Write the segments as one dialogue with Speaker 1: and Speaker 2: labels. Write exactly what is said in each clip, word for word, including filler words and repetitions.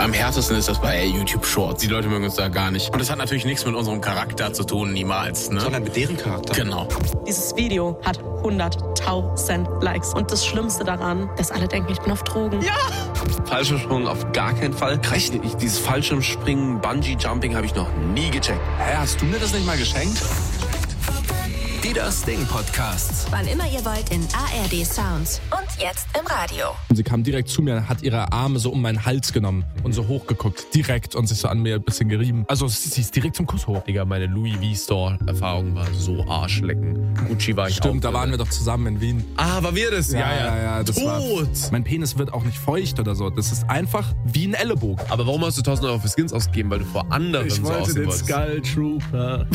Speaker 1: Am härtesten ist das bei YouTube Shorts. Die Leute mögen uns da gar nicht. Und das hat natürlich nichts mit unserem Charakter zu tun, niemals. Ne?
Speaker 2: Sondern mit deren Charakter.
Speaker 1: Genau.
Speaker 3: Dieses Video hat hunderttausend Likes. Und das Schlimmste daran, dass alle denken, ich bin auf Drogen.
Speaker 1: Ja!
Speaker 4: Fallschirmsprung auf gar keinen Fall. Recht, ich, dieses Fallschirmspringen, Bungee-Jumping habe ich noch nie gecheckt.
Speaker 2: Hä, hast du mir das nicht mal geschenkt?
Speaker 5: Die Das Ding Podcasts.
Speaker 6: Wann immer ihr wollt in A R D Sounds. Und jetzt im Radio.
Speaker 7: Und sie kam direkt zu mir, hat ihre Arme so um meinen Hals genommen und so hochgeguckt, direkt, und sich so an mir ein bisschen gerieben. Also sie ist direkt zum Kuss hoch.
Speaker 4: Digga, meine Louis V-Store-Erfahrung war so Arschlecken. Gucci war ich
Speaker 7: Stimmt,
Speaker 4: auch.
Speaker 7: da waren wir doch zusammen in Wien.
Speaker 4: Ah, war wir das?
Speaker 7: Ja, ja, ja. Das
Speaker 4: Tot!
Speaker 7: War, mein Penis wird auch nicht feucht oder so. Das ist einfach wie ein Ellenbogen.
Speaker 4: Aber warum hast du tausend Euro für Skins ausgegeben? Weil du vor anderen so aussehen wolltest.
Speaker 7: Skull Trooper.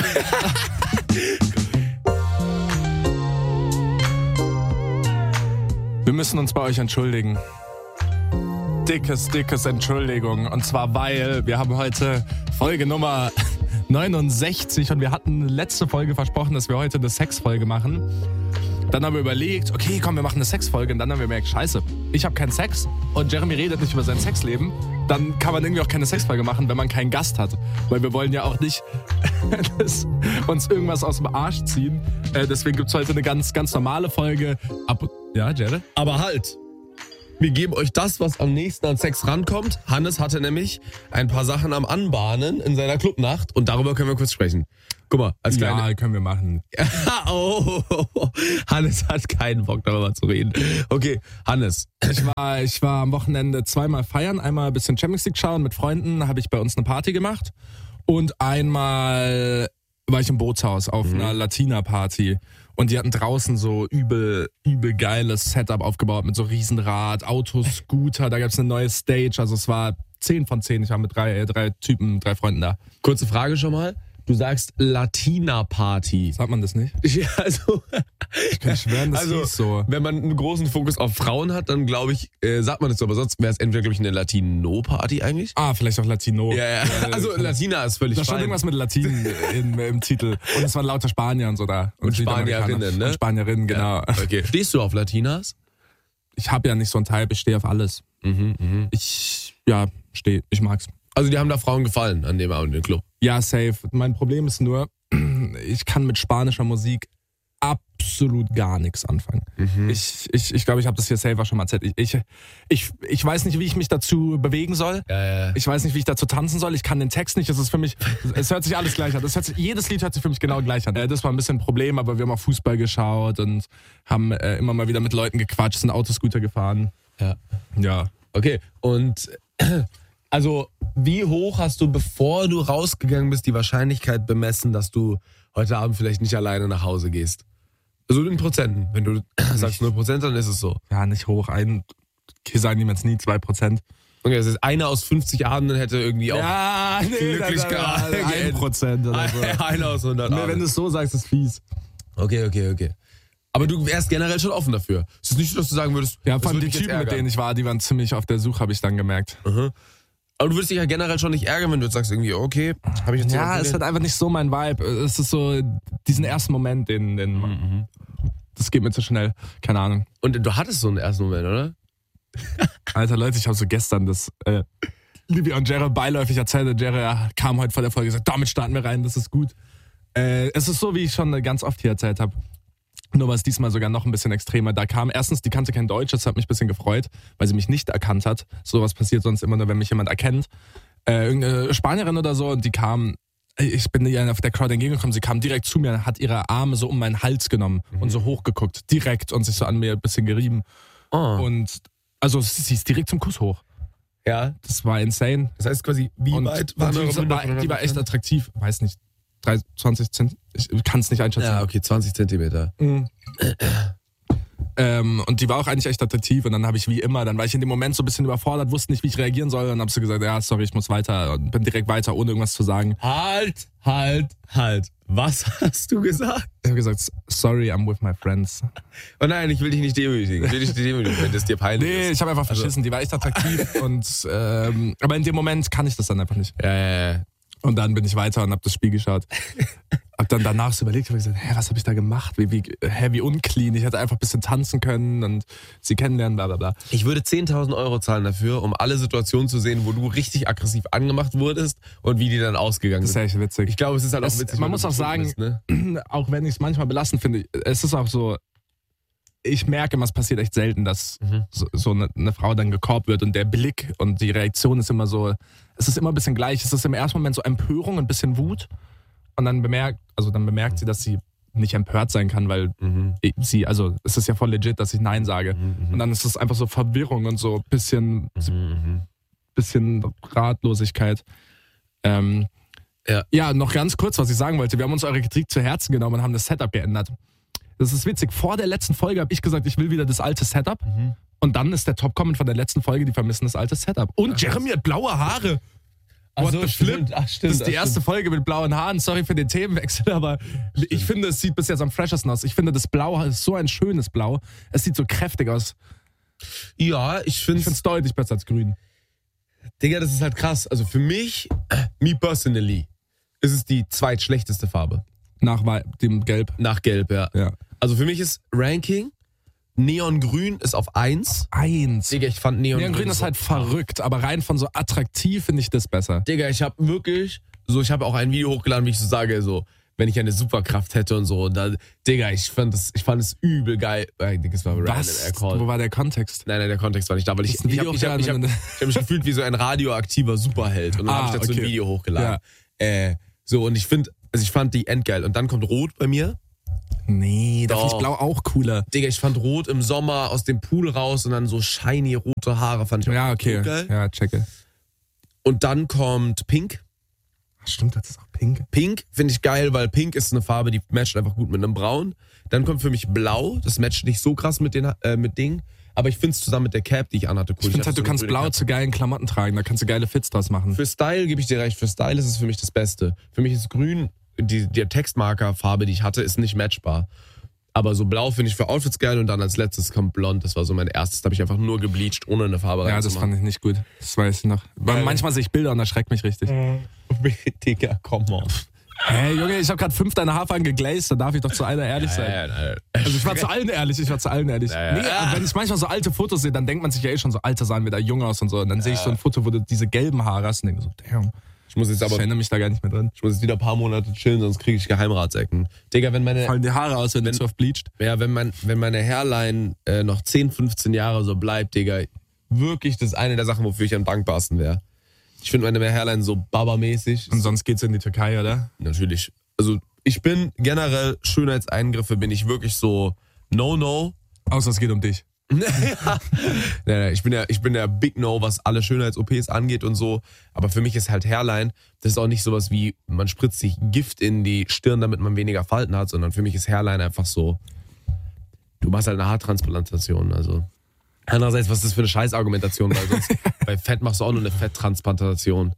Speaker 7: Wir müssen uns bei euch entschuldigen. Dickes, dickes Entschuldigung. Und zwar, weil wir haben heute Folge Nummer neunundsechzig und wir hatten letzte Folge versprochen, dass wir heute eine Sexfolge machen. Dann haben wir überlegt, okay, komm, wir machen eine Sexfolge. Und dann haben wir gemerkt, scheiße, ich habe keinen Sex und Jeremy redet nicht über sein Sexleben. Dann kann man irgendwie auch keine Sexfolge machen, wenn man keinen Gast hat. Weil wir wollen ja auch nicht uns irgendwas aus dem Arsch ziehen. Äh, deswegen gibt es heute eine ganz, ganz normale Folge. Ab ja, Jared?
Speaker 4: Aber halt! Wir geben euch das, was am nächsten an Sex rankommt. Hannes hatte nämlich ein paar Sachen am Anbahnen in seiner Clubnacht und darüber können wir kurz sprechen. Guck mal, als kleine...
Speaker 7: Ja, können wir machen.
Speaker 4: oh, Hannes hat keinen Bock, darüber zu reden. Okay, Hannes.
Speaker 7: Ich war, ich war am Wochenende zweimal feiern. Einmal ein bisschen Champions League schauen mit Freunden, habe ich bei uns eine Party gemacht. Und einmal war ich im Bootshaus auf mhm. einer Latina-Party. Und die hatten draußen so übel, übel geiles Setup aufgebaut mit so Riesenrad, Autos, Scooter. Da gab es eine neue Stage. Also es war zehn von zehn. Ich war mit drei, drei Typen, drei Freunden da.
Speaker 4: Kurze Frage schon mal. Du sagst Latina-Party.
Speaker 7: Sagt man das nicht?
Speaker 4: Ja, also...
Speaker 7: Ich kann schwören, das
Speaker 4: also,
Speaker 7: hieß so.
Speaker 4: Wenn man einen großen Fokus auf Frauen hat, dann glaube ich, äh, sagt man das so. Aber sonst wäre es entweder, glaube ich, eine Latino-Party eigentlich.
Speaker 7: Ah, vielleicht auch Latino.
Speaker 4: Ja, ja. Also Latina ist völlig
Speaker 7: Da stand irgendwas mit Latin im, im Titel. Und es waren lauter Spanier und so da. Und,
Speaker 4: und Spanierinnen, ne?
Speaker 7: Und Spanierinnen, genau.
Speaker 4: Ja, okay. Stehst du auf Latinas?
Speaker 7: Ich habe ja nicht so einen Type, ich stehe auf alles.
Speaker 4: Mhm, mh.
Speaker 7: Ich, ja, stehe, ich mag's.
Speaker 4: Also die haben da Frauen gefallen an dem Abend im Club?
Speaker 7: Ja, safe. Mein Problem ist nur, ich kann mit spanischer Musik absolut gar nichts anfangen. Mhm. Ich ich, ich glaube, ich habe das hier safe schon mal erzählt. Ich, ich, ich, ich weiß nicht, wie ich mich dazu bewegen soll.
Speaker 4: Ja, ja.
Speaker 7: Ich weiß nicht, wie ich dazu tanzen soll. Ich kann den Text nicht. Es ist für mich, es hört sich alles gleich an. Das hört sich, jedes Lied hört sich für mich genau gleich an. Das war ein bisschen ein Problem, aber wir haben auch Fußball geschaut und haben äh, immer mal wieder mit Leuten gequatscht, sind Autoscooter gefahren.
Speaker 4: Ja.
Speaker 7: Ja.
Speaker 4: Okay, und also wie hoch hast du, bevor du rausgegangen bist, die Wahrscheinlichkeit bemessen, dass du heute Abend vielleicht nicht alleine nach Hause gehst? Also in Prozenten. Wenn du sagst null Prozent, dann ist es so.
Speaker 7: Ja, nicht hoch. Ein, hier sagen niemals nie zwei Prozent.
Speaker 4: Okay, das ist einer aus fünfzig Abenden hätte irgendwie auch
Speaker 7: ja, nee,
Speaker 4: glücklich
Speaker 7: gerade. Ein Prozent oder so.
Speaker 4: Einer aus hundert Abenden.
Speaker 7: Nee, wenn du es so sagst, ist fies.
Speaker 4: Okay, okay, okay. Aber du wärst generell schon offen dafür. Es ist nicht so, dass du sagen würdest...
Speaker 7: Ja, vor allem die Typen, mit denen ich war, die waren ziemlich auf der Suche, habe ich dann gemerkt.
Speaker 4: Mhm. Aber du würdest dich ja generell schon nicht ärgern, wenn du jetzt sagst irgendwie, okay, habe ich jetzt...
Speaker 7: Ja, es hat einfach nicht so mein Vibe. Es ist so diesen ersten Moment, den... den mhm. Das geht mir zu schnell. Keine Ahnung.
Speaker 4: Und du hattest so einen ersten Moment, oder?
Speaker 7: Alter, Leute, ich habe so gestern das... Äh, Livia und Jared beiläufig erzählt. Jared kam heute vor der Folge und gesagt, damit starten wir rein, das ist gut. Äh, es ist so, wie ich schon ganz oft hier erzählt habe. Nur war es diesmal sogar noch ein bisschen extremer. Da kam erstens, die kannte kein Deutsch, das hat mich ein bisschen gefreut, weil sie mich nicht erkannt hat. Sowas passiert sonst immer nur, wenn mich jemand erkennt. Äh, irgendeine Spanierin oder so, und die kam, ich bin ihr auf der Crowd entgegengekommen, sie kam direkt zu mir, hat ihre Arme so um meinen Hals genommen mhm. und so hochgeguckt, direkt, und sich so an mir ein bisschen gerieben. Oh. Und also sie ist direkt zum Kuss hoch.
Speaker 4: Ja.
Speaker 7: Das war insane.
Speaker 4: Das heißt quasi, wie
Speaker 7: und,
Speaker 4: weit
Speaker 7: war die, war, die war echt attraktiv, weiß nicht. dreiundzwanzig Zentimeter, ich kann es nicht einschätzen.
Speaker 4: Ja, okay, zwanzig Zentimeter.
Speaker 7: Mhm. ähm, und die war auch eigentlich echt attraktiv, und dann habe ich wie immer, dann war ich in dem Moment so ein bisschen überfordert, wusste nicht, wie ich reagieren soll, und dann habe sie gesagt, ja, sorry, ich muss weiter, und bin direkt weiter, ohne irgendwas zu sagen.
Speaker 4: Halt, halt, halt. Was hast du gesagt?
Speaker 7: Ich habe gesagt, sorry, I'm with my friends.
Speaker 4: Oh nein, ich will dich nicht demütigen. Ich will dich nicht demütigen, wenn das dir peinlich
Speaker 7: nee, ist. Nee, ich habe einfach verschissen, also. Die war echt attraktiv, und ähm, aber in dem Moment kann ich das dann einfach nicht.
Speaker 4: Ja, ja, ja.
Speaker 7: Und dann bin ich weiter und habe das Spiel geschaut. hab dann danach so überlegt, hab gesagt, hä, was habe ich da gemacht? Wie, wie, hä, wie unclean. Ich hätte einfach ein bisschen tanzen können und sie kennenlernen, bla bla bla.
Speaker 4: Ich würde zehntausend Euro zahlen dafür, um alle Situationen zu sehen, wo du richtig aggressiv angemacht wurdest und wie die dann ausgegangen
Speaker 7: Das ist
Speaker 4: sind.
Speaker 7: echt witzig.
Speaker 4: Ich glaube, es ist halt auch
Speaker 7: Es-
Speaker 4: witzig.
Speaker 7: man
Speaker 4: wenn
Speaker 7: muss
Speaker 4: du
Speaker 7: auch sagen,
Speaker 4: bist, ne?
Speaker 7: auch wenn ich es manchmal belastend finde, es ist auch so, ich merke immer, es passiert echt selten, dass
Speaker 4: Mhm.
Speaker 7: so, so eine, eine Frau dann gekorbt wird und der Blick und die Reaktion ist immer so, es ist immer ein bisschen gleich. Es ist im ersten Moment so Empörung, ein bisschen Wut und dann bemerkt, also dann bemerkt sie, dass sie nicht empört sein kann, weil
Speaker 4: Mhm.
Speaker 7: sie, also es ist ja voll legit, dass ich Nein sage.
Speaker 4: Mhm.
Speaker 7: Und dann ist es einfach so Verwirrung und so ein bisschen,
Speaker 4: Mhm.
Speaker 7: bisschen Ratlosigkeit. Ähm,
Speaker 4: Ja.
Speaker 7: ja, noch ganz kurz, was ich sagen wollte. Wir haben uns eure Kritik zu Herzen genommen und haben das Setup geändert. Das ist witzig. Vor der letzten Folge habe ich gesagt, ich will wieder das alte Setup.
Speaker 4: Mhm.
Speaker 7: Und dann ist der Top-Comment von der letzten Folge, die vermissen das alte Setup. Und Jeremy hat blaue Haare.
Speaker 4: Ach
Speaker 7: What
Speaker 4: so,
Speaker 7: the flip?
Speaker 4: stimmt. Ach, stimmt,
Speaker 7: Das ist die
Speaker 4: ach,
Speaker 7: erste
Speaker 4: stimmt.
Speaker 7: Folge mit blauen Haaren. Sorry für den Themenwechsel, aber ich finde, es sieht bis jetzt am freshesten aus. Ich finde, das Blau ist so ein schönes Blau. Es sieht so kräftig aus.
Speaker 4: Ja, ich
Speaker 7: Ich finde
Speaker 4: finde
Speaker 7: es deutlich besser als grün.
Speaker 4: Digga, das ist halt krass. Also für mich, me personally, ist es die zweitschlechteste Farbe.
Speaker 7: Nach wei- dem Gelb.
Speaker 4: Nach Gelb, ja.
Speaker 7: Ja.
Speaker 4: Also für mich ist Ranking, Neongrün ist auf eins.
Speaker 7: Eins.
Speaker 4: Digga, ich fand Neongrün,
Speaker 7: Neongrün ist
Speaker 4: so-
Speaker 7: halt verrückt, aber rein von so attraktiv finde ich das besser.
Speaker 4: Digga, ich habe wirklich, so ich habe auch ein Video hochgeladen, wie ich so sage, so, wenn ich eine Superkraft hätte und so. Und da, Digga, ich fand das, ich fand es übel geil. Äh, Digga, das war random,
Speaker 7: Was?
Speaker 4: er called.
Speaker 7: Wo war der Kontext?
Speaker 4: Nein, nein, der Kontext war nicht da, weil ich,
Speaker 7: Hast du ein
Speaker 4: ich
Speaker 7: Video
Speaker 4: habe ich hab, ich hab,
Speaker 7: hochgeladen,
Speaker 4: ich hab mich gefühlt wie so ein radioaktiver Superheld. Und dann
Speaker 7: Ah,
Speaker 4: habe ich dazu
Speaker 7: okay.
Speaker 4: ein Video hochgeladen. Äh, so, und ich finde, also ich fand die endgeil. Und dann kommt Rot bei mir.
Speaker 7: Nee, da
Speaker 4: Doch.
Speaker 7: finde ich Blau auch cooler.
Speaker 4: Digga, ich fand Rot im Sommer aus dem Pool raus und dann so shiny rote Haare fand ich auch
Speaker 7: Ja, okay.
Speaker 4: so geil.
Speaker 7: Ja, checke.
Speaker 4: Und dann kommt Pink.
Speaker 7: Ach, stimmt, das ist auch pink.
Speaker 4: Pink finde ich geil, weil Pink ist eine Farbe, die matcht einfach gut mit einem Braun. Dann kommt für mich Blau. Das matcht nicht so krass mit den äh, mit Ding. Aber ich finde es zusammen mit der Cap, die ich anhatte, cool.
Speaker 7: Ich finde
Speaker 4: hatte
Speaker 7: halt, du
Speaker 4: so eine
Speaker 7: kannst
Speaker 4: grüne
Speaker 7: Blau
Speaker 4: Cap.
Speaker 7: zu geilen Klamotten tragen, da kannst du geile Fits draus machen.
Speaker 4: Für Style gebe ich dir recht. Für Style ist es für mich das Beste. Für mich ist Grün, die, die Textmarker-Farbe, die ich hatte, ist nicht matchbar. Aber so Blau finde ich für Outfits geil und dann als letztes kommt Blond. Das war so mein erstes. Da habe ich einfach nur gebleached, ohne eine Farbe
Speaker 7: Ja, das
Speaker 4: reinzumachen.
Speaker 7: fand ich nicht gut. Das weiß ich noch. Weil manchmal sehe ich Bilder und das schreckt mich richtig.
Speaker 4: Digga, komm on.
Speaker 7: Hey, Junge, ich habe gerade fünf deiner Haarfallen geglazed, da darf ich doch zu einer ehrlich sein. Also ich war zu allen ehrlich, ich war zu allen ehrlich.
Speaker 4: Ja, ja.
Speaker 7: Nee, aber wenn ich manchmal so alte Fotos sehe, dann denkt man sich ja eh schon so, Alter, sahen wir da jung aus und so. Und dann sehe ich so ein Foto, wo du diese gelben Haare hast und denke so, damn,
Speaker 4: Ich muss jetzt
Speaker 7: ich
Speaker 4: aber
Speaker 7: erinnere mich da gar nicht mehr drin.
Speaker 4: ich muss jetzt wieder ein paar Monate chillen, sonst kriege ich Geheimratsecken. Digga, wenn meine,
Speaker 7: Fallen die Haare aus, wenn, du zu oft bleacht.
Speaker 4: ja, wenn, mein, wenn meine Hairline äh, noch zehn, fünfzehn Jahre so bleibt, Digga, wirklich, das ist eine der Sachen, wofür ich am dankbarsten wäre. Ich finde meine Hairline so Baba-mäßig.
Speaker 7: Und sonst geht's in die Türkei, oder?
Speaker 4: Natürlich. Also ich bin generell, Schönheitseingriffe bin ich wirklich so No-No.
Speaker 7: Außer es geht um dich.
Speaker 4: Nein, nein, ich bin ja, ich bin der Big No, was alle Schönheits-O Ps angeht und so. Aber für mich ist halt Hairline, das ist auch nicht sowas wie, man spritzt sich Gift in die Stirn, damit man weniger Falten hat, sondern für mich ist Hairline einfach so, du machst halt eine Haartransplantation, also. Andererseits, was ist das für eine Scheißargumentation, weil sonst bei Fett machst du auch nur eine Fetttransplantation.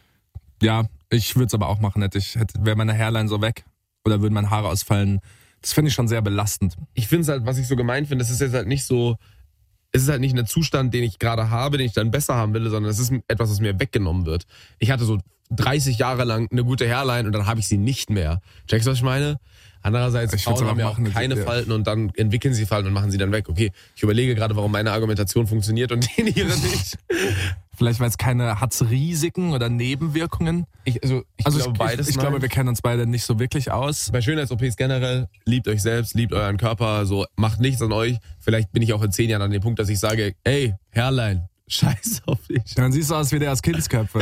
Speaker 7: Ja, ich würde es aber auch machen. Hätte ich, hätte, wäre meine Hairline so weg oder würden meine Haare ausfallen. Das finde ich schon sehr belastend.
Speaker 4: Ich finde es halt, was ich so gemein finde, das ist jetzt halt nicht so, es ist halt nicht ein Zustand, den ich gerade habe, den ich dann besser haben will, sondern es ist etwas, was mir weggenommen wird. Ich hatte so dreißig Jahre lang eine gute Hairline und dann habe ich sie nicht mehr. Checkst du, was ich meine? Andererseits,
Speaker 7: Ich würd's
Speaker 4: Frauen
Speaker 7: aber
Speaker 4: haben ja auch
Speaker 7: machen,
Speaker 4: keine
Speaker 7: ja.
Speaker 4: Falten und dann entwickeln sie Falten und machen sie dann weg. Okay, ich überlege gerade, warum meine Argumentation funktioniert und die ihre nicht.
Speaker 7: Vielleicht, weil es keine, hat's Risiken oder Nebenwirkungen?
Speaker 4: Ich, also, ich
Speaker 7: Also
Speaker 4: glaube
Speaker 7: ich,
Speaker 4: beides.
Speaker 7: ich, ich glaube,
Speaker 4: nein.
Speaker 7: wir kennen uns beide nicht so wirklich aus.
Speaker 4: Bei Schönheits-O Ps generell, liebt euch selbst, liebt euren Körper, so macht nichts an euch. Vielleicht bin ich auch in zehn Jahren an dem Punkt, dass ich sage, ey, Hairline, scheiß auf dich.
Speaker 7: Dann siehst du aus wie der aus Kindsköpfe.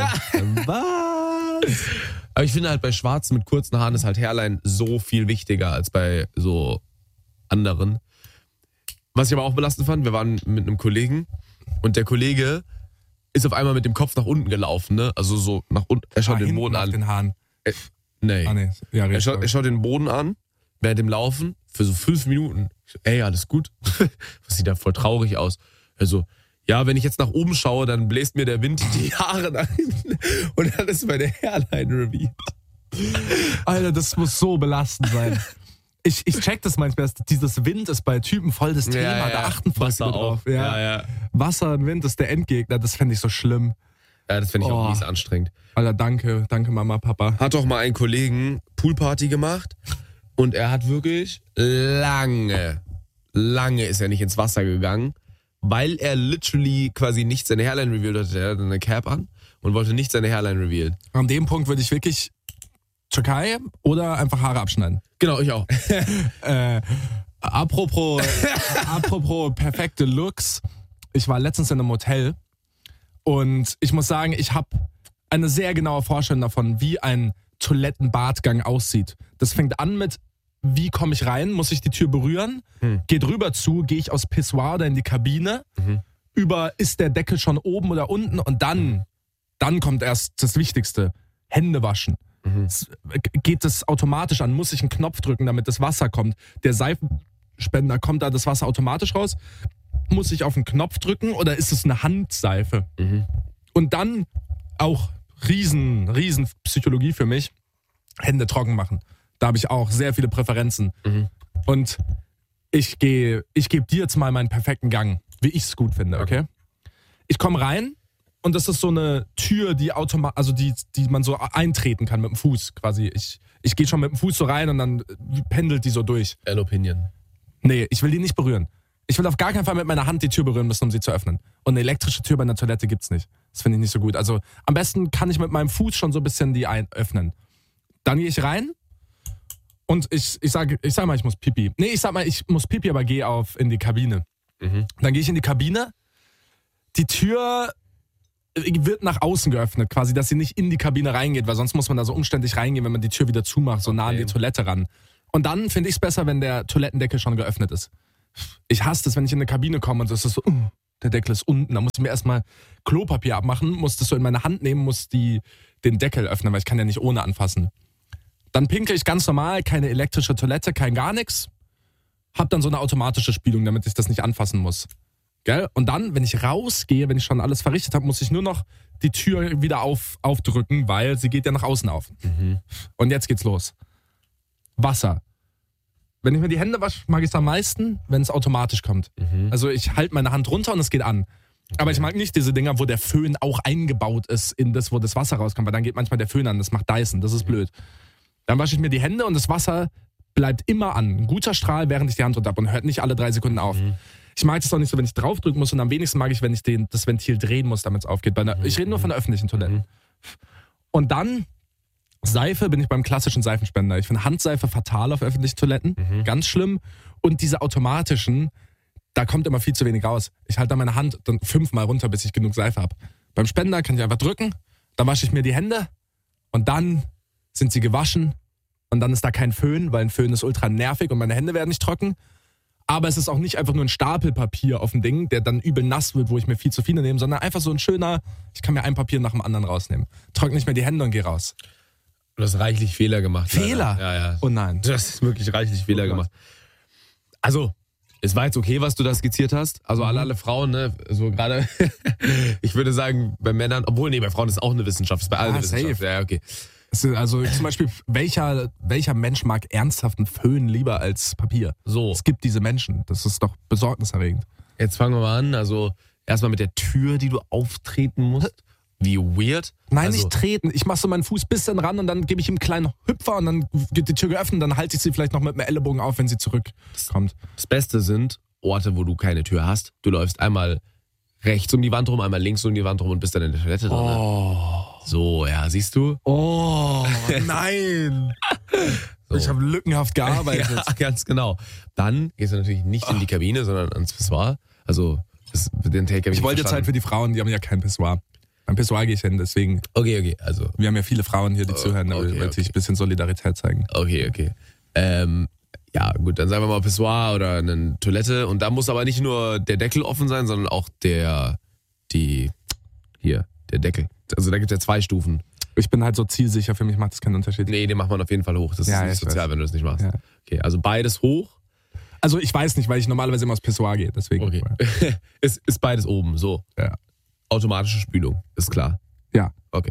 Speaker 4: Was? Aber ich finde halt bei Schwarzen mit kurzen Haaren ist halt Hairline so viel wichtiger als bei so anderen. Was ich aber auch belastend fand, wir waren mit einem Kollegen und der Kollege ist auf einmal mit dem Kopf nach unten gelaufen, ne? Also so nach unten, er schaut
Speaker 7: Ah,
Speaker 4: den
Speaker 7: hinten
Speaker 4: Boden
Speaker 7: auf
Speaker 4: an.
Speaker 7: den Haaren.
Speaker 4: Äh, nee.
Speaker 7: Ah, nee. Ja,
Speaker 4: Er
Speaker 7: richtig.
Speaker 4: schaut, er schaut den Boden an, während dem Laufen, für so fünf Minuten. Ich so, ey, alles gut? Was sieht da voll traurig aus? Er so, ja, wenn ich jetzt nach oben schaue, dann bläst mir der Wind die Haare nach hinten. Und dann ist meine Hairline revealed.
Speaker 7: Alter, das muss so belastend sein. Ich, ich check das manchmal. Dieses Wind ist bei Typen voll das Thema. Da achten voll
Speaker 4: Wasser
Speaker 7: viele drauf.
Speaker 4: auf. Ja, ja.
Speaker 7: Wasser und Wind ist der Endgegner. Das fände ich so schlimm.
Speaker 4: Ja, das finde ich
Speaker 7: Oh.
Speaker 4: auch mies anstrengend.
Speaker 7: Alter, danke, danke Mama, Papa.
Speaker 4: Hat doch mal einen Kollegen Poolparty gemacht und er hat wirklich lange, lange ist er nicht ins Wasser gegangen, weil er literally quasi nicht seine Hairline revealed hatte. Er hatte eine Cap an und wollte nicht seine Hairline revealen.
Speaker 7: An dem Punkt würde ich wirklich Türkei oder einfach Haare abschneiden.
Speaker 4: Genau, ich auch.
Speaker 7: Äh, apropos, apropos perfekte Looks. Ich war letztens in einem Hotel und ich muss sagen, ich habe eine sehr genaue Vorstellung davon, wie ein Toilettenbadgang aussieht. Das fängt an mit, wie komme ich rein? Muss ich die Tür berühren?
Speaker 4: Hm.
Speaker 7: Geht rüber zu, gehe ich aus Pissoir oder in die Kabine?
Speaker 4: Mhm.
Speaker 7: Über, ist der Deckel schon oben oder unten? Und dann, dann kommt erst das Wichtigste. Hände waschen.
Speaker 4: Mhm.
Speaker 7: S- Geht das automatisch an? Muss ich einen Knopf drücken, damit das Wasser kommt? Der Seifenspender, kommt da das Wasser automatisch raus? Muss ich auf den Knopf drücken oder ist es eine Handseife?
Speaker 4: Mhm.
Speaker 7: Und dann auch riesen, riesen Psychologie für mich. Hände trocken machen. Da habe ich auch sehr viele Präferenzen.
Speaker 4: Mhm.
Speaker 7: Und ich gehe, ich gebe dir jetzt mal meinen perfekten Gang, wie ich es gut finde, okay? Ich komme rein und das ist so eine Tür, die automatisch, also die, die man so eintreten kann mit dem Fuß quasi. Ich, ich gehe schon mit dem Fuß so rein und dann pendelt die so durch.
Speaker 4: L Opinion.
Speaker 7: Nee, ich will die nicht berühren. Ich will auf gar keinen Fall mit meiner Hand die Tür berühren müssen, um sie zu öffnen. Und eine elektrische Tür bei einer Toilette gibt's nicht. Das finde ich nicht so gut. Also am besten kann ich mit meinem Fuß schon so ein bisschen die ein- öffnen. Dann gehe ich rein und ich, ich sage ich sag mal, ich muss Pipi. Nee, ich sag mal, ich muss Pipi, aber gehe auf in die Kabine.
Speaker 4: Mhm.
Speaker 7: Dann gehe ich in die Kabine. Die Tür wird nach außen geöffnet, quasi, dass sie nicht in die Kabine reingeht, weil sonst muss man da so umständlich reingehen, wenn man die Tür wieder zumacht, so nah an die
Speaker 4: Okay.
Speaker 7: Toilette ran. Und dann finde ich es besser, wenn der Toilettendeckel schon geöffnet ist. Ich hasse es, wenn ich in eine Kabine komme und es ist so, uh, der Deckel ist unten. Da muss ich mir erstmal Klopapier abmachen, muss das so in meine Hand nehmen, muss die, den Deckel öffnen, weil ich kann ja nicht ohne anfassen. Dann pinkel ich ganz normal, keine elektrische Toilette, kein gar nichts. Hab dann so eine automatische Spülung, damit ich das nicht anfassen muss. Gell? Und dann, wenn ich rausgehe, wenn ich schon alles verrichtet habe, muss ich nur noch die Tür wieder auf, aufdrücken, weil sie geht ja nach außen auf.
Speaker 4: Mhm.
Speaker 7: Und jetzt geht's los. Wasser. Wenn ich mir die Hände wasche, mag ich es am meisten, wenn es automatisch kommt.
Speaker 4: Mhm.
Speaker 7: Also ich halte meine Hand runter und es geht an. Aber ich mag nicht diese Dinger, wo der Föhn auch eingebaut ist in das, wo das Wasser rauskommt, weil dann geht manchmal der Föhn an, das macht Dyson, das ist blöd. Dann wasche ich mir die Hände und das Wasser bleibt immer an. Ein guter Strahl, während ich die Hand runter habe und hört nicht alle drei Sekunden auf.
Speaker 4: Mhm.
Speaker 7: Ich mag es auch nicht so, wenn ich draufdrücken muss und am wenigsten mag ich, wenn ich den, das Ventil drehen muss, damit es aufgeht. Bei einer, ich rede nur von der öffentlichen Toilette. Und dann Seife, bin ich beim klassischen Seifenspender. Ich finde Handseife fatal auf öffentlichen Toiletten.
Speaker 4: Mhm.
Speaker 7: Ganz schlimm. Und diese automatischen, da kommt immer viel zu wenig raus. Ich halte da meine Hand dann fünfmal runter, bis ich genug Seife habe. Beim Spender kann ich einfach drücken, dann wasche ich mir die Hände und dann sind sie gewaschen und dann ist da kein Föhn, weil ein Föhn ist ultra nervig und meine Hände werden nicht trocken. Aber es ist auch nicht einfach nur ein Stapel Papier auf dem Ding, der dann übel nass wird, wo ich mir viel zu viele nehme, sondern einfach so ein schöner, ich kann mir ein Papier nach dem anderen rausnehmen. Trockne ich mir die Hände und gehe raus.
Speaker 4: Du hast reichlich Fehler gemacht.
Speaker 7: Fehler?
Speaker 4: Leider. Ja, ja.
Speaker 7: Oh nein.
Speaker 4: Du hast wirklich reichlich Fehler
Speaker 7: Oh Gott.
Speaker 4: gemacht. Also, es war jetzt okay, was du da skizziert hast. Also alle, alle Frauen, ne, so gerade, ich würde sagen, bei Männern, obwohl, nee, bei Frauen ist auch eine Wissenschaft, ist bei allen
Speaker 7: Ah,
Speaker 4: eine Wissenschaft.
Speaker 7: safe.
Speaker 4: Ja, okay.
Speaker 7: Also zum Beispiel, welcher, welcher Mensch mag ernsthaft einen Föhn lieber als Papier?
Speaker 4: So,
Speaker 7: Es gibt diese Menschen. Das ist doch besorgniserregend.
Speaker 4: jetzt fangen wir mal an. Also, erstmal mit der Tür, die du auftreten musst. Wie weird.
Speaker 7: Nein,
Speaker 4: also,
Speaker 7: nicht treten. Ich mache so meinen Fuß bis dann ran und dann gebe ich ihm einen kleinen Hüpfer und dann wird die Tür geöffnet. Dann halte ich sie vielleicht noch mit dem Ellenbogen auf, wenn sie zurückkommt.
Speaker 4: Das Beste sind Orte, wo du keine Tür hast. Du läufst einmal rechts um die Wand rum, einmal links um die Wand rum und bist dann in der Toilette drin.
Speaker 7: Oh.
Speaker 4: So, ja, siehst du?
Speaker 7: Oh, nein.
Speaker 4: So.
Speaker 7: Ich habe lückenhaft gearbeitet.
Speaker 4: Ja, ganz genau. Dann gehst du natürlich nicht in die Kabine, sondern ans Pissoir. Also, das, den Take habe ich
Speaker 7: Ich wollte
Speaker 4: nicht
Speaker 7: jetzt halt für die Frauen, die haben ja kein Pissoir. Beim Pissoir gehe ich hin, deswegen,
Speaker 4: Okay, okay, also,
Speaker 7: wir haben ja viele Frauen hier, die
Speaker 4: Oh,
Speaker 7: zuhören, da
Speaker 4: okay,
Speaker 7: wollte
Speaker 4: okay.
Speaker 7: ich ein bisschen Solidarität zeigen.
Speaker 4: okay, okay. Ähm, ja, gut, dann sagen wir mal Pissoir oder eine Toilette. Und da muss aber nicht nur der Deckel offen sein, sondern auch der, die, hier, der Deckel. Also da gibt es ja zwei Stufen.
Speaker 7: Ich bin halt so zielsicher, für mich macht das keinen Unterschied.
Speaker 4: Nee, den macht man auf jeden Fall hoch. Das
Speaker 7: Ja,
Speaker 4: ist nicht
Speaker 7: ich
Speaker 4: sozial,
Speaker 7: weiß.
Speaker 4: wenn du das nicht machst.
Speaker 7: Ja.
Speaker 4: Okay, also beides hoch.
Speaker 7: Also ich weiß nicht, weil ich normalerweise immer aufs Pissoir gehe, deswegen.
Speaker 4: Okay. ist, ist beides oben, so.
Speaker 7: Ja.
Speaker 4: Automatische Spülung, ist klar.
Speaker 7: Ja.
Speaker 4: Okay.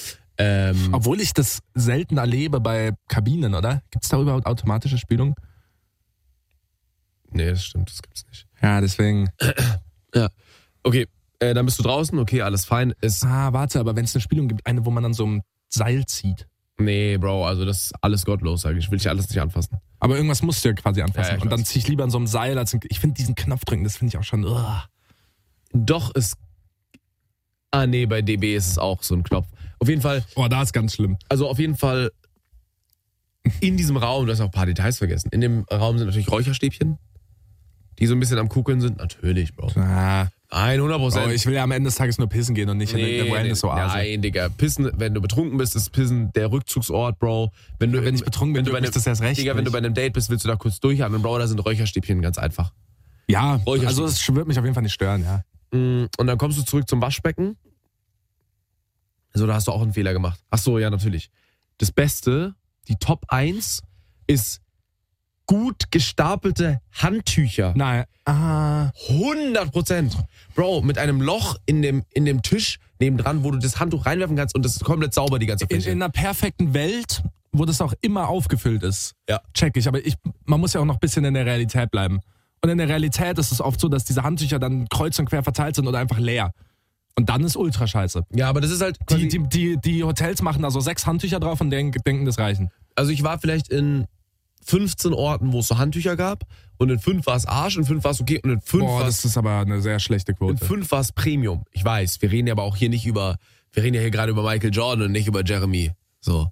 Speaker 4: Ähm,
Speaker 7: Obwohl ich das selten erlebe bei Kabinen, oder? Gibt es da überhaupt automatische Spülung?
Speaker 4: nee, das stimmt, das gibt's nicht.
Speaker 7: Ja, deswegen.
Speaker 4: Okay, Äh, dann bist du draußen, okay, alles fein. Ist,
Speaker 7: Ah, warte, aber wenn es eine Spielung gibt, eine, wo man dann so ein Seil zieht.
Speaker 4: nee, Bro, also das ist alles gottlos, sag ich. Will ich alles nicht anfassen.
Speaker 7: Aber irgendwas musst du ja quasi anfassen.
Speaker 4: Ja, ja, ich
Speaker 7: und dann
Speaker 4: weiß.
Speaker 7: ziehe ich lieber an so einem Seil als ein, ich finde diesen Knopf drücken, das finde ich auch schon. Ugh.
Speaker 4: Doch, ist. Ah, nee, bei D B ist es auch so ein Knopf. Auf jeden Fall,
Speaker 7: Oh, da ist ganz schlimm.
Speaker 4: also auf jeden Fall in diesem Raum, du hast auch ein paar Details vergessen. In dem Raum sind natürlich Räucherstäbchen, die so ein bisschen am Kuckeln sind. Natürlich, Bro.
Speaker 7: Ah,
Speaker 4: hundert Prozent.
Speaker 7: oh, ich will ja am Ende des Tages nur pissen gehen und nicht in irgendeine Wellness-Oase.
Speaker 4: Nein, Digga. Pissen, wenn du betrunken bist, ist Pissen der Rückzugsort, Bro. Wenn, du,
Speaker 7: Wenn ich betrunken bin,
Speaker 4: wenn du bei
Speaker 7: juckt
Speaker 4: einem,
Speaker 7: mich das erst recht
Speaker 4: Digga, wenn du
Speaker 7: nicht.
Speaker 4: bei einem Date bist, willst du da kurz durchatmen, Bro, da sind Räucherstäbchen, ganz einfach.
Speaker 7: Ja,
Speaker 4: Räucherstäbchen.
Speaker 7: also es wird mich auf jeden Fall nicht stören, ja.
Speaker 4: Mm, Und dann kommst du zurück zum Waschbecken. So, da hast du auch einen Fehler gemacht. Ach so, ja, natürlich. Das Beste, die Top eins ist gut gestapelte Handtücher.
Speaker 7: Nein, ah,
Speaker 4: hundert Prozent. Bro, mit einem Loch in dem, in dem Tisch nebendran, wo du das Handtuch reinwerfen kannst und das ist komplett sauber, die ganze
Speaker 7: in,
Speaker 4: Fläche.
Speaker 7: in einer perfekten Welt, wo das auch immer aufgefüllt ist,
Speaker 4: Ja.
Speaker 7: check ich. Aber ich, man muss ja auch noch ein bisschen in der Realität bleiben. Und in der Realität ist es oft so, dass diese Handtücher dann kreuz und quer verteilt sind oder einfach leer. Und dann ist ultra scheiße.
Speaker 4: Ja, aber das ist halt
Speaker 7: Die,
Speaker 4: quasi,
Speaker 7: die, die, die Hotels machen da so sechs Handtücher drauf und denken, denken das reichen.
Speaker 4: also ich war vielleicht in fünfzehn Orten, wo es so Handtücher gab und in fünf war es Arsch, in fünf war es okay und in fünf
Speaker 7: Boah,
Speaker 4: war
Speaker 7: das
Speaker 4: es
Speaker 7: ist aber eine sehr schlechte
Speaker 4: in
Speaker 7: Quote.
Speaker 4: fünf war es Premium. Ich weiß, wir reden ja aber auch hier nicht über, wir reden ja hier gerade über Michael Jordan und nicht über Jeremy. So.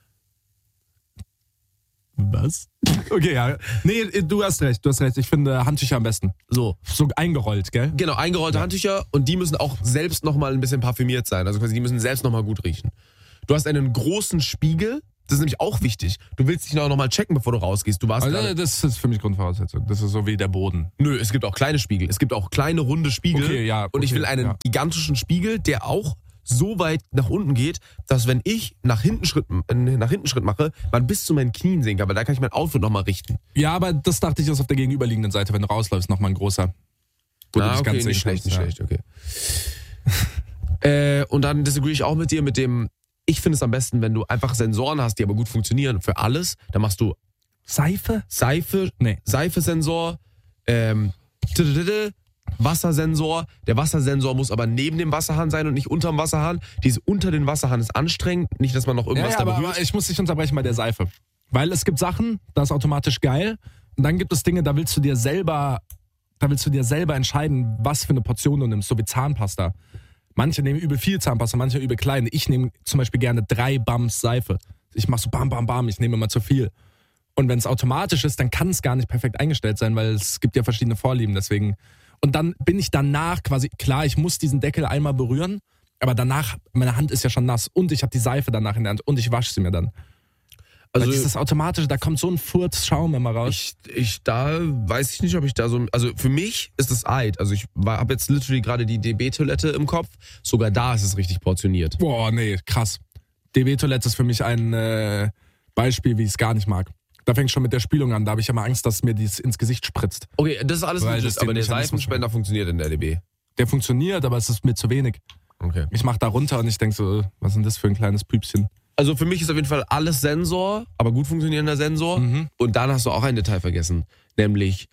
Speaker 7: Was? Okay, ja. Nee, du hast recht, du hast recht. Ich finde Handtücher am besten.
Speaker 4: So.
Speaker 7: So eingerollt, gell?
Speaker 4: Genau, eingerollte Handtücher und die müssen auch selbst nochmal ein bisschen parfümiert sein. Also quasi die müssen selbst nochmal gut riechen. Du hast einen großen Spiegel, das ist nämlich auch wichtig. Du willst dich noch nochmal checken, bevor du rausgehst. Du warst
Speaker 7: Also,
Speaker 4: gerade,
Speaker 7: das ist für mich Grundvoraussetzung. Das ist so wie der Boden.
Speaker 4: Nö, es gibt auch kleine Spiegel. Es gibt auch kleine runde Spiegel.
Speaker 7: Okay, ja,
Speaker 4: und ich
Speaker 7: okay,
Speaker 4: will einen
Speaker 7: ja.
Speaker 4: gigantischen Spiegel, der auch so weit nach unten geht, dass wenn ich nach hinten Schritt, äh, nach hinten Schritt mache, man bis zu meinen Knien sehen kann, weil da kann ich mein Outfit nochmal richten.
Speaker 7: Ja, aber das dachte ich, ist auf der gegenüberliegenden Seite, wenn du rausläufst, nochmal ein großer. Wo du
Speaker 4: Ah,
Speaker 7: dich
Speaker 4: okay,
Speaker 7: ganz
Speaker 4: nicht
Speaker 7: sehen
Speaker 4: schlecht, nicht
Speaker 7: kannst,
Speaker 4: schlecht, okay. äh, und dann disagree ich auch mit dir mit dem, ich finde es am besten, wenn du einfach Sensoren hast, die aber gut funktionieren für alles. Dann machst du
Speaker 7: Ja. Seife?
Speaker 4: Seife,
Speaker 7: Nee.
Speaker 4: Seifesensor, ähm, tüdüdüdü, Wassersensor. Der Wassersensor muss aber neben dem Wasserhahn sein und nicht unterm Wasserhahn. Diese unter den Wasserhahn ist anstrengend. Nicht, dass man noch
Speaker 7: Ja,
Speaker 4: irgendwas
Speaker 7: ja,
Speaker 4: da
Speaker 7: aber,
Speaker 4: berührt.
Speaker 7: aber ich muss dich unterbrechen bei der Seife. Weil es gibt Sachen, das ist automatisch geil. Und dann gibt es Dinge, da willst du dir selber, da willst du dir selber entscheiden, was für eine Portion du nimmst, so wie Zahnpasta. Manche nehmen übel viel Zahnpasta, manche übel klein. Ich nehme zum Beispiel gerne drei Bums Seife. Ich mache so bam, bam, bam, ich nehme immer zu viel. Und wenn es automatisch ist, dann kann es gar nicht perfekt eingestellt sein, weil es gibt ja verschiedene Vorlieben. Deswegen. Und dann bin ich danach quasi, klar, ich muss diesen Deckel einmal berühren, aber danach, meine Hand ist ja schon nass und ich habe die Seife danach in der Hand und ich wasche sie mir dann. Also weil dieses Automatische, da kommt so ein Furz Schaum immer raus.
Speaker 4: Ich, ich, da weiß ich nicht, ob ich da so, also für mich ist es Eid. Also ich habe jetzt literally gerade die D B-Toilette im Kopf. Sogar da ist es richtig portioniert.
Speaker 7: Boah, nee, krass. D B-Toilette ist für mich ein äh, Beispiel, wie ich es gar nicht mag. Da fängt schon mit der Spülung an. Da habe ich immer Angst, dass mir dies ins Gesicht spritzt.
Speaker 4: Okay, das ist alles
Speaker 7: Weil
Speaker 4: legit,
Speaker 7: das den
Speaker 4: aber der
Speaker 7: Mechanismus
Speaker 4: Seifenspender funktioniert in der D B.
Speaker 7: Der funktioniert, aber es ist mir zu wenig.
Speaker 4: Okay.
Speaker 7: Ich mache da runter und ich denke so, was ist denn das für ein kleines Püpschen?
Speaker 4: Also für mich ist auf jeden Fall alles Sensor, aber gut funktionierender Sensor.
Speaker 7: Mhm.
Speaker 4: Und dann hast du auch ein Detail vergessen, nämlich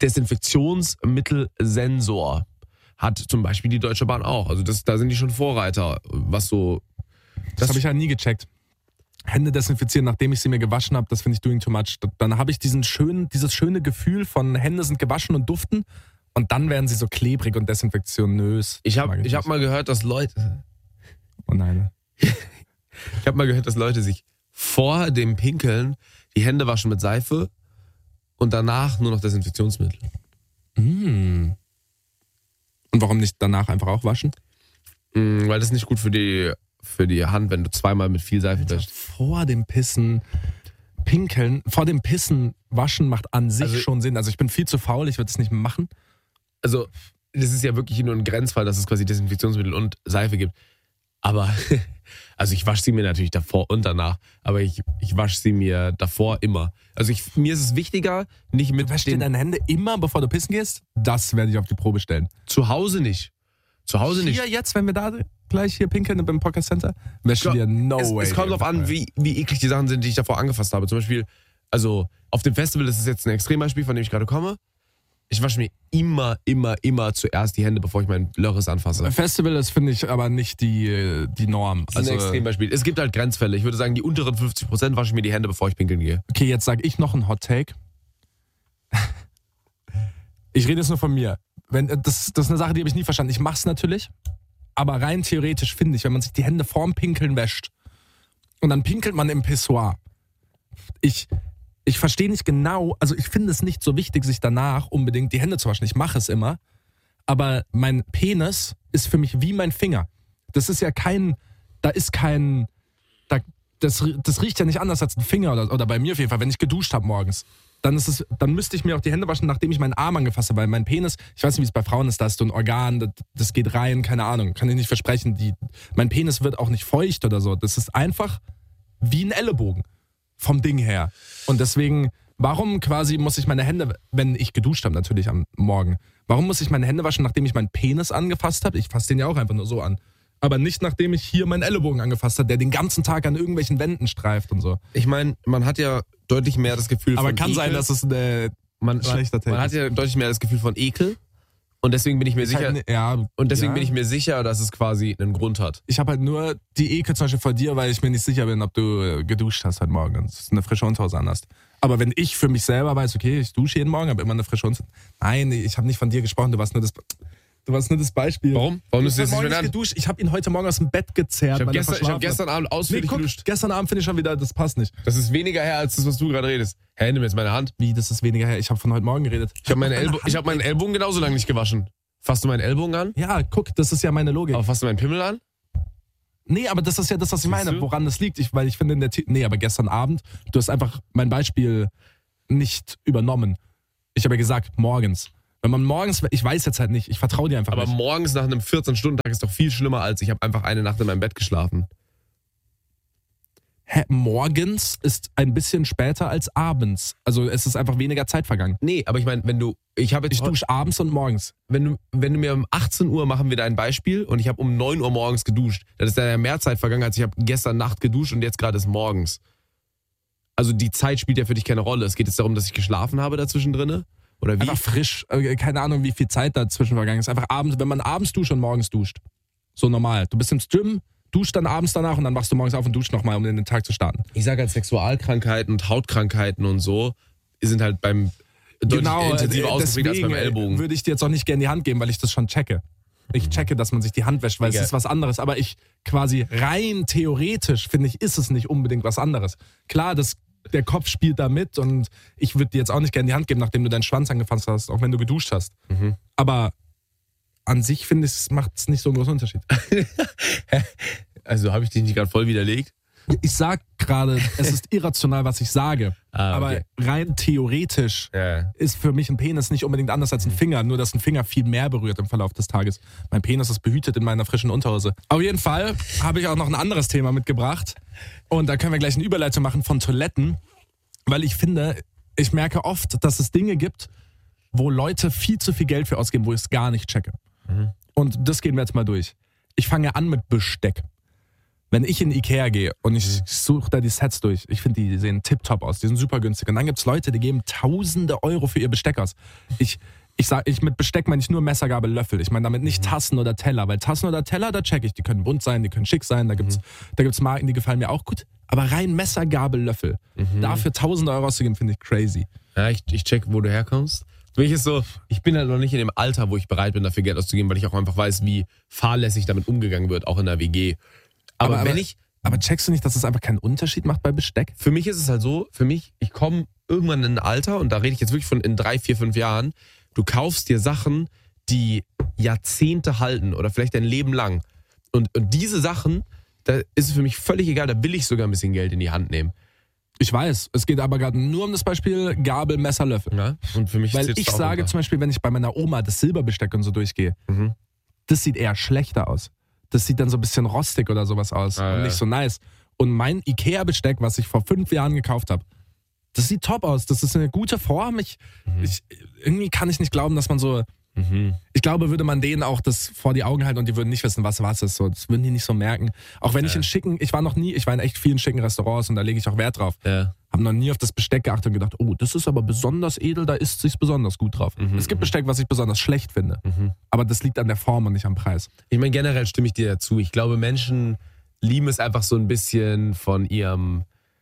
Speaker 4: Desinfektionsmittelsensor. Hat zum Beispiel die Deutsche Bahn auch. Also das, da sind die schon Vorreiter, was so...
Speaker 7: Das, habe ich ja nie gecheckt. Hände desinfizieren, nachdem ich sie mir gewaschen habe, das finde ich doing too much. Dann habe ich diesen schönen, dieses schöne Gefühl von Hände sind gewaschen und duften und dann werden sie so klebrig und desinfektionös.
Speaker 4: Ich habe
Speaker 7: Mag
Speaker 4: ich hab
Speaker 7: nicht.
Speaker 4: mal gehört, dass Leute...
Speaker 7: Oh nein.
Speaker 4: Ich habe mal gehört, dass Leute sich vor dem Pinkeln die Hände waschen mit Seife und danach nur noch Desinfektionsmittel.
Speaker 7: Mm. Und warum nicht danach einfach auch waschen?
Speaker 4: Mm, weil das ist nicht gut für die, für die Hand, wenn du zweimal mit viel Seife wäschst.
Speaker 7: Vor dem Pissen pinkeln, vor dem Pissen waschen macht an sich
Speaker 4: Also-
Speaker 7: schon Sinn. Also ich bin viel zu faul, ich würde es nicht machen.
Speaker 4: Also, das ist ja wirklich nur ein Grenzfall, dass es quasi Desinfektionsmittel und Seife gibt. Aber, also ich wasche sie mir natürlich davor und danach, aber ich, ich wasche sie mir davor immer. Also ich, mir ist es wichtiger, nicht mit
Speaker 7: Du wäschst dir
Speaker 4: den,
Speaker 7: deine Hände immer, bevor du pissen gehst? Das werde ich auf die Probe stellen.
Speaker 4: zu Hause nicht. Zu Hause nicht.
Speaker 7: Hier jetzt, wenn wir da gleich hier pinkeln beim Podcast Center, wäschst du dir no
Speaker 4: es,
Speaker 7: way.
Speaker 4: es kommt darauf an, wie, wie eklig die Sachen sind, die ich davor angefasst habe. Zum Beispiel, also auf dem Festival, das ist jetzt ein Extrembeispiel, von dem ich gerade komme. Ich wasche mir immer, immer, immer zuerst die Hände, bevor ich meinen Lörres anfasse.
Speaker 7: Festival ist, finde ich, aber nicht die, die Norm.
Speaker 4: Das ist ein Extrembeispiel. Es gibt halt Grenzfälle. Ich würde sagen, die unteren fünfzig Prozent wasche ich mir die Hände, bevor ich pinkeln gehe.
Speaker 7: Okay, jetzt sage ich noch einen Hot Take. Ich rede jetzt nur von mir. Wenn, das, das ist eine Sache, die habe ich nie verstanden. Ich mache es natürlich, aber rein theoretisch finde ich, wenn man sich die Hände vorm Pinkeln wäscht und dann pinkelt man im Pissoir. Ich... Ich verstehe nicht genau, also ich finde es nicht so wichtig, sich danach unbedingt die Hände zu waschen. Ich mache es immer, aber mein Penis ist für mich wie mein Finger. Das ist ja kein, da ist kein, da, das, das riecht ja nicht anders als ein Finger oder, oder bei mir auf jeden Fall, wenn ich geduscht habe morgens. Dann, ist es, dann müsste ich mir auch die Hände waschen, nachdem ich meinen Arm angefasst habe, weil mein Penis, ich weiß nicht, wie es bei Frauen ist, da ist so ein Organ, das, das geht rein, keine Ahnung, kann ich nicht versprechen. Die, mein Penis wird auch nicht feucht oder so. Das ist einfach wie ein Ellenbogen. Vom Ding her. Und deswegen, warum quasi muss ich meine Hände, wenn ich geduscht habe natürlich am Morgen, warum muss ich meine Hände waschen, nachdem ich meinen Penis angefasst habe? Ich fasse den ja auch einfach nur so an. Aber nicht, nachdem ich hier meinen Ellenbogen angefasst habe, der den ganzen Tag an irgendwelchen Wänden streift und so.
Speaker 4: Ich meine, man hat ja deutlich mehr das Gefühl
Speaker 7: Aber
Speaker 4: von
Speaker 7: kann
Speaker 4: Ekel.
Speaker 7: sein, dass es ein
Speaker 4: man,
Speaker 7: schlechter Take
Speaker 4: Man hat ja deutlich mehr das Gefühl von Ekel. Und deswegen bin ich mir
Speaker 7: ist.
Speaker 4: sicher,
Speaker 7: Halt, ja,
Speaker 4: und deswegen
Speaker 7: ja.
Speaker 4: bin ich mir sicher, dass es quasi einen Grund hat.
Speaker 7: Ich habe halt nur die Ekel zum Beispiel vor dir, weil ich mir nicht sicher bin, ob du äh, geduscht hast heute Morgen und eine frische Unterhose an hast. Aber wenn ich für mich selber weiß, okay, ich dusche jeden Morgen, habe immer eine frische Unterhose. Nein, ich habe nicht von dir gesprochen, du warst nur das, du warst nur das Beispiel.
Speaker 4: Warum? Warum
Speaker 7: ich
Speaker 4: nimmst du jetzt nicht mehr an?
Speaker 7: geduscht. Ich habe ihn heute Morgen aus dem Bett gezerrt.
Speaker 4: Ich habe
Speaker 7: weil er
Speaker 4: gestern, ich
Speaker 7: verschlafen
Speaker 4: hab gestern Abend
Speaker 7: hat.
Speaker 4: ausführlich
Speaker 7: Nee, guck,
Speaker 4: geduscht.
Speaker 7: gestern Abend finde ich schon wieder, das passt nicht.
Speaker 4: Das ist weniger her, als das, was du gerade redest. Hä, nimm jetzt meine Hand.
Speaker 7: Wie, das ist weniger her? Ich habe von heute Morgen geredet.
Speaker 4: Ich habe meine
Speaker 7: meine
Speaker 4: Ellbo- ich hab meinen Ellbogen genauso lange nicht gewaschen. Fasst du meinen Ellbogen an?
Speaker 7: Ja, guck, das ist ja meine Logik.
Speaker 4: Aber fasst du meinen Pimmel an?
Speaker 7: Nee, aber das ist ja das, was ich meine,
Speaker 4: du?
Speaker 7: woran das liegt. Ich, weil ich finde in der The- Nee, aber gestern Abend, du hast einfach mein Beispiel nicht übernommen. Ich habe ja gesagt, morgens. Wenn man morgens, ich weiß jetzt halt nicht, ich vertraue dir einfach
Speaker 4: Aber
Speaker 7: nicht.
Speaker 4: morgens nach einem vierzehn-Stunden-Tag ist doch viel schlimmer, als ich habe einfach eine Nacht in meinem Bett geschlafen.
Speaker 7: Hä, morgens ist ein bisschen später als abends. Also es ist einfach weniger Zeit vergangen.
Speaker 4: Nee, aber ich meine, wenn du, ich habe jetzt,
Speaker 7: Ich dusche abends und morgens.
Speaker 4: wenn du, wenn du mir um achtzehn Uhr machen wir da ein Beispiel und ich habe um neun Uhr morgens geduscht, dann ist da ja mehr Zeit vergangen, als ich habe gestern Nacht geduscht und jetzt gerade ist morgens. Also die Zeit spielt ja für dich keine Rolle. Es geht jetzt darum, dass ich geschlafen habe dazwischen drinne. Oder wie?
Speaker 7: Einfach frisch, äh, keine Ahnung, wie viel Zeit dazwischen vergangen ist. Einfach abends, wenn man abends duscht und morgens duscht. So normal. Du bist im Gym, duscht dann abends danach und dann wachst du morgens auf und duscht nochmal, um in den Tag zu starten.
Speaker 4: Ich sage halt, Sexualkrankheiten und Hautkrankheiten und so sind halt beim deutlich intensiver
Speaker 7: äh,
Speaker 4: ausgeprägt als beim
Speaker 7: deswegen, äh,
Speaker 4: Ellbogen.
Speaker 7: würde ich dir jetzt auch nicht gerne die Hand geben, weil ich das schon checke. Ich checke, dass man sich die Hand wäscht, weil
Speaker 4: Egal.
Speaker 7: es ist was anderes. Aber ich quasi rein theoretisch, finde ich, ist es nicht unbedingt was anderes. Klar, das, der Kopf spielt da mit und ich würde dir jetzt auch nicht gerne die Hand geben, nachdem du deinen Schwanz angefasst hast, auch wenn du geduscht hast.
Speaker 4: Mhm.
Speaker 7: Aber an sich, finde ich, macht es nicht so einen großen Unterschied.
Speaker 4: Also habe ich dich nicht gerade voll widerlegt?
Speaker 7: Ich sag gerade, es ist irrational, was ich sage.
Speaker 4: Ah,
Speaker 7: aber
Speaker 4: okay.
Speaker 7: rein theoretisch
Speaker 4: Ja.
Speaker 7: ist für mich ein Penis nicht unbedingt anders als ein Finger, nur dass ein Finger viel mehr berührt im Verlauf des Tages. Mein Penis ist behütet in meiner frischen Unterhose. Auf jeden Fall habe ich auch noch ein anderes Thema mitgebracht. Und da können wir gleich eine Überleitung machen von Toiletten. Weil ich finde, ich merke oft, dass es Dinge gibt, wo Leute viel zu viel Geld für ausgeben, wo ich es gar nicht checke.
Speaker 4: Mhm.
Speaker 7: Und das gehen wir jetzt mal durch. Ich fange an mit Besteck. Wenn ich in Ikea gehe und ich suche da die Sets durch, ich finde, die sehen tipptopp aus, die sind super günstig. Und dann gibt es Leute, die geben tausende Euro für ihr Besteck aus. Ich, ich sag, ich mit Besteck meine ich nur Messer, Gabel, Löffel. Ich meine damit nicht Tassen oder Teller, weil Tassen oder Teller, da check ich, die können bunt sein, die können schick sein, da gibt's, mhm. da gibt's Marken, die gefallen mir auch gut. Aber rein Messer, Gabel, Löffel, mhm. dafür tausende Euro auszugeben, finde ich crazy.
Speaker 4: Ja, ich, ich check, wo du herkommst. Für mich ist so, ich bin halt noch nicht in dem Alter, wo ich bereit bin, dafür Geld auszugeben, weil ich auch einfach weiß, wie fahrlässig damit umgegangen wird, auch in der W G. Aber,
Speaker 7: Aber,
Speaker 4: wenn
Speaker 7: aber,
Speaker 4: ich,
Speaker 7: aber checkst du nicht, dass es einfach keinen Unterschied macht bei Besteck?
Speaker 4: für mich ist es halt so, für mich, ich komme irgendwann in ein Alter, und da rede ich jetzt wirklich von in drei, vier, fünf Jahren, du kaufst dir Sachen, die Jahrzehnte halten oder vielleicht dein Leben lang. Und, und diese Sachen, da ist es für mich völlig egal, da will ich sogar ein bisschen Geld in die Hand nehmen.
Speaker 7: Ich weiß, es geht aber gerade nur um das Beispiel Gabel, Messer, Löffel.
Speaker 4: Ja? Und für mich
Speaker 7: Weil
Speaker 4: zählt's
Speaker 7: ich
Speaker 4: auch
Speaker 7: sage
Speaker 4: runter.
Speaker 7: zum Beispiel, wenn ich bei meiner Oma das Silberbesteck und so durchgehe,
Speaker 4: Mhm.
Speaker 7: das sieht eher schlechter aus. Das sieht dann so ein bisschen rostig oder sowas aus
Speaker 4: Ah,
Speaker 7: und
Speaker 4: ja.
Speaker 7: nicht so nice. Und mein Ikea-Besteck, was ich vor fünf Jahren gekauft habe, das sieht top aus. Das ist eine gute Form. Ich,
Speaker 4: Mhm.
Speaker 7: ich, irgendwie kann ich nicht glauben, dass man so...
Speaker 4: Mhm.
Speaker 7: Ich glaube, würde man denen auch das vor die Augen halten und die würden nicht wissen, was was ist. So, das würden die nicht so merken. Auch wenn ich in schicken... Ich war noch nie... Ich war in echt vielen schicken Restaurants und da lege ich auch Wert drauf.
Speaker 4: Ja.
Speaker 7: habe noch nie auf das Besteck geachtet und gedacht, oh, das ist aber besonders edel, da isst sich's besonders gut drauf.
Speaker 4: Mhm,
Speaker 7: es gibt
Speaker 4: mhm.
Speaker 7: Besteck, was ich besonders schlecht finde.
Speaker 4: Mhm.
Speaker 7: Aber das liegt an der Form und nicht am Preis.
Speaker 4: Ich meine, generell stimme ich dir dazu. Ich glaube, Menschen lieben es einfach so ein bisschen von ihrem,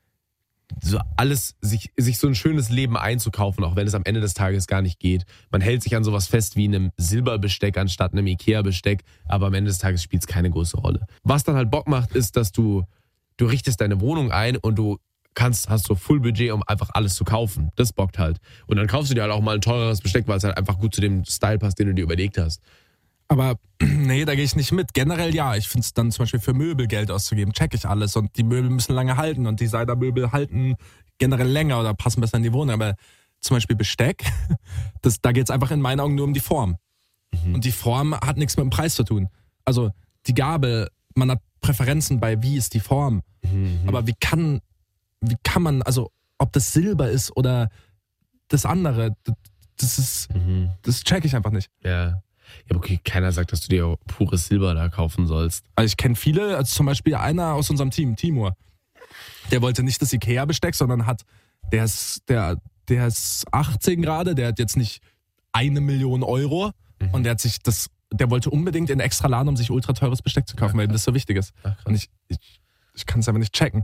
Speaker 4: so alles, sich, sich so ein schönes Leben einzukaufen, auch wenn es am Ende des Tages gar nicht geht. Man hält sich an sowas fest wie einem Silberbesteck anstatt einem Ikea-Besteck, aber am Ende des Tages spielt es keine große Rolle. Was dann halt Bock macht, ist, dass du, du richtest deine Wohnung ein und du kannst, hast so Full Budget, um einfach alles zu kaufen. Das bockt halt. Und dann kaufst du dir halt auch mal ein teureres Besteck, weil es halt einfach gut zu dem Style passt, den du dir überlegt hast.
Speaker 7: Aber nee, da gehe ich nicht mit. Generell ja, ich finde es dann zum Beispiel für Möbel Geld auszugeben, check ich alles und die Möbel müssen lange halten und Designermöbel halten generell länger oder passen besser in die Wohnung. Aber zum Beispiel Besteck, das, da geht es einfach in meinen Augen nur um die Form. Mhm. Und die Form hat nichts mit dem Preis zu tun. Also die Gabel, man hat Präferenzen bei, wie ist die Form. Mhm. Aber wie kann, wie kann man, also ob das Silber ist oder das andere, das, das ist, mhm. das check ich einfach nicht.
Speaker 4: Ja. Ja, okay, keiner sagt, dass du dir pures Silber da kaufen sollst.
Speaker 7: Also ich kenne viele, also zum Beispiel einer aus unserem Team, Timur, der wollte nicht das Ikea-Besteck, sondern hat, der ist, der, der ist achtzehn gerade, der hat jetzt nicht eine Million Euro mhm. und der hat sich das, der wollte unbedingt in einen extra Laden, um sich ultra teures Besteck zu kaufen, Ach, weil ihm das so wichtig ist. Ach, und ich, ich, ich kann es einfach nicht checken.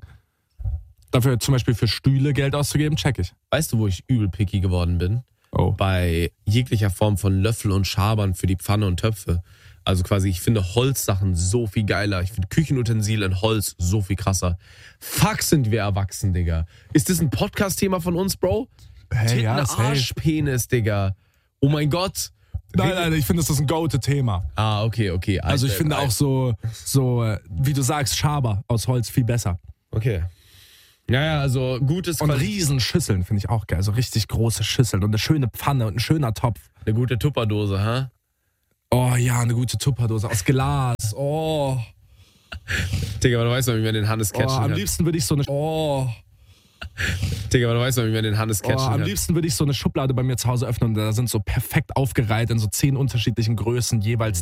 Speaker 7: Dafür zum Beispiel für Stühle Geld auszugeben, check ich.
Speaker 4: Weißt du, wo ich übel picky geworden bin?
Speaker 7: Oh.
Speaker 4: Bei jeglicher Form von Löffel und Schabern für die Pfanne und Töpfe. Also quasi, ich finde Holzsachen so viel geiler. Ich finde Küchenutensilien in Holz so viel krasser. Fuck, sind wir erwachsen, Digga. Ist das ein Podcast-Thema von uns, Bro?
Speaker 7: Hey,
Speaker 4: Titten,
Speaker 7: ja,
Speaker 4: Arsch, Penis, Digga. Oh mein Gott.
Speaker 7: Nein, nein, ich finde, das ist ein Go-To-Thema.
Speaker 4: Ah, okay, okay.
Speaker 7: Also ich finde auch so, so, wie du sagst, Schaber aus Holz viel besser.
Speaker 4: Okay. Ja, ja, also gutes
Speaker 7: Und
Speaker 4: Quali-
Speaker 7: Riesenschüsseln finde ich auch geil. So richtig große Schüsseln und eine schöne Pfanne und ein schöner Topf.
Speaker 4: Eine gute Tupperdose, ha?
Speaker 7: Oh ja, eine gute Tupperdose aus Glas. Oh.
Speaker 4: Digga, aber du weißt noch, wie man den Hannes catchen
Speaker 7: oh
Speaker 4: kann.
Speaker 7: am liebsten würde ich so eine... Oh.
Speaker 4: Digga, aber du weißt noch, wie man den Hannes catchen
Speaker 7: Oh,
Speaker 4: kann.
Speaker 7: am liebsten würde ich so eine Schublade bei mir zu Hause öffnen und da sind so perfekt aufgereiht in so zehn unterschiedlichen Größen jeweils